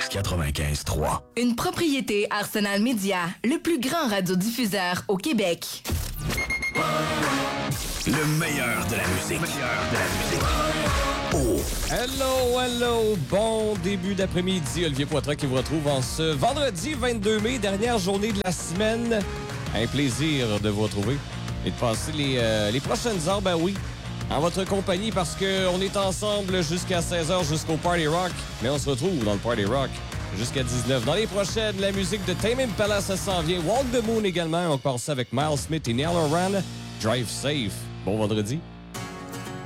95.3. Une propriété Arsenal Media, le plus grand radiodiffuseur au Québec. Le meilleur de la musique. Oh. Hello! Bon début d'après-midi. Olivier Poitras qui vous retrouve en ce vendredi 22 mai, dernière journée de la semaine. Un plaisir de vous retrouver et de passer les prochaines heures, ben oui, en votre compagnie parce qu'on est ensemble jusqu'à 16h jusqu'au Party Rock. Mais on se retrouve dans le Party Rock jusqu'à 19h. Dans les prochaines, la musique de Tame Impala, ça s'en vient. Walk the Moon également. On va passer avec Miles Smith et Neil Horan. Drive Safe. Bon vendredi.